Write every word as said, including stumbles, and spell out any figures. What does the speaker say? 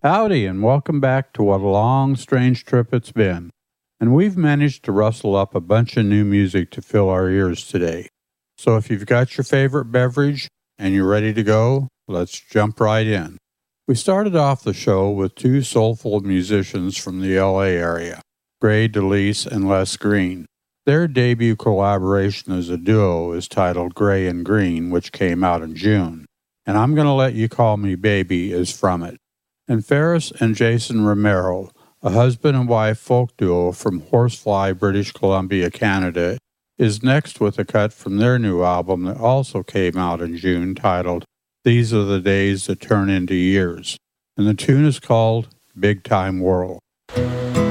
Howdy, and welcome back to what a long, strange trip it's been. And we've managed to rustle up a bunch of new music to fill our ears today. So if you've got your favorite beverage and you're ready to go, let's jump right in. We started off the show with two soulful musicians from the L A area, Gray DeLise and Les Green. Their debut collaboration as a duo is titled Gray and Green, which came out in June. And I'm Gonna Let You Call Me Baby is from it. And Ferris and Jason Romero, a husband and wife folk duo from Horsefly, British Columbia, Canada, is next with a cut from their new album that also came out in June titled These Are the Days That Turn Into Years. And the tune is called Big Time World.